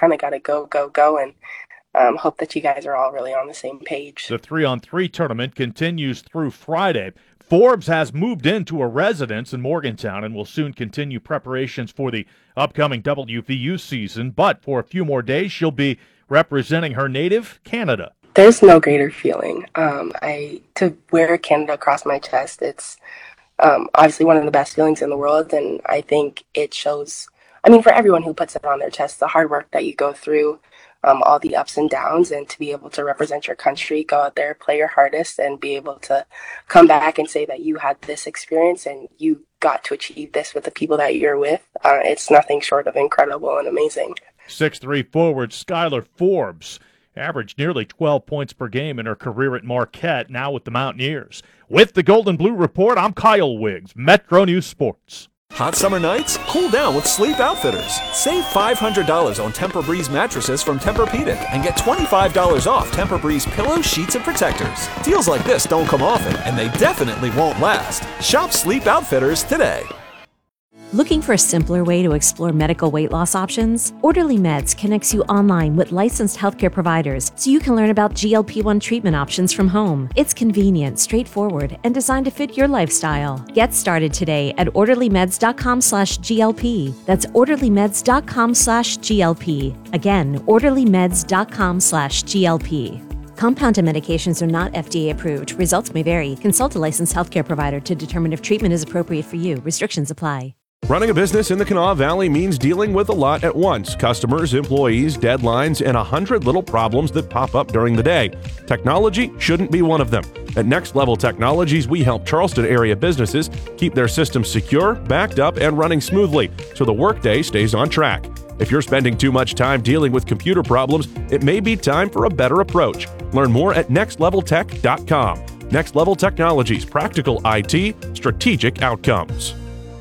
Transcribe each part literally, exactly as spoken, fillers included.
kind of got to go, go, go, and um, hope that you guys are all really on the same page. The three-on-three tournament continues through Friday. Forbes has moved into a residence in Morgantown and will soon continue preparations for the upcoming W V U season. But for a few more days, she'll be representing her native Canada. There's no greater feeling. Um, I to wear Canada across my chest, it's um, obviously one of the best feelings in the world, and I think it shows, I mean, for everyone who puts it on their chest, the hard work that you go through, um, all the ups and downs, and to be able to represent your country, go out there, play your hardest, and be able to come back and say that you had this experience and you got to achieve this with the people that you're with. Uh, it's nothing short of incredible and amazing. six three forward Skylar Forbes averaged nearly twelve points per game in her career at Marquette, now with the Mountaineers. With the Golden Blue Report, I'm Kyle Wiggs, Metro News Sports. Hot summer nights? Cool down with Sleep Outfitters. Save five hundred dollars on Tempur-Breeze mattresses from Tempur-Pedic and get twenty-five dollars off Tempur-Breeze pillows, sheets, and protectors. Deals like this don't come often, and they definitely won't last. Shop Sleep Outfitters today. Looking for a simpler way to explore medical weight loss options? Orderly Meds connects you online with licensed healthcare providers so you can learn about G L P one treatment options from home. It's convenient, straightforward, and designed to fit your lifestyle. Get started today at orderlymeds.com slash GLP. That's orderlymeds.com slash GLP. Again, orderlymeds.com slash GLP. Compounded medications are not F D A approved. Results may vary. Consult a licensed healthcare provider to determine if treatment is appropriate for you. Restrictions apply. Running a business in the Kanawha Valley means dealing with a lot at once. Customers, employees, deadlines, and a hundred little problems that pop up during the day. Technology shouldn't be one of them. At Next Level Technologies, we help Charleston area businesses keep their systems secure, backed up, and running smoothly so the workday stays on track. If you're spending too much time dealing with computer problems, it may be time for a better approach. Learn more at next level tech dot com. Next Level Technologies, practical I T, strategic outcomes.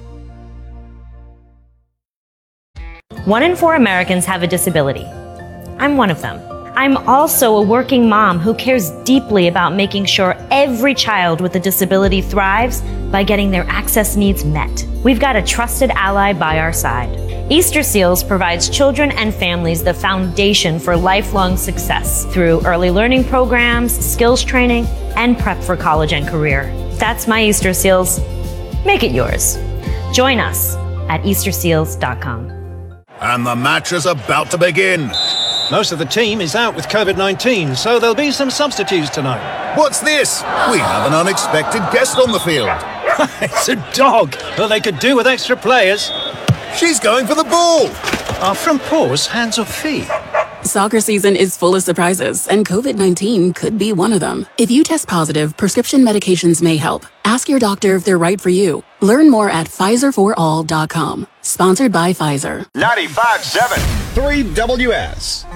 One in four Americans have a disability. I'm one of them. I'm also a working mom who cares deeply about making sure every child with a disability thrives by getting their access needs met. We've got a trusted ally by our side. Easter Seals provides children and families the foundation for lifelong success through early learning programs, skills training, and prep for college and career. That's my Easter Seals. Make it yours. Join us at easter seals dot com. And the match is about to begin. Most of the team is out with COVID nineteen, so there'll be some substitutes tonight. What's this? We have an unexpected guest on the field. It's a dog. Well, they could do with extra players. She's going for the ball. Are front paws hands or feet? Soccer season is full of surprises, and COVID nineteen could be one of them. If you test positive, prescription medications may help. Ask your doctor if they're right for you. Learn more at Pfizer for all dot com. Sponsored by Pfizer. ninety-five point seven, three W S.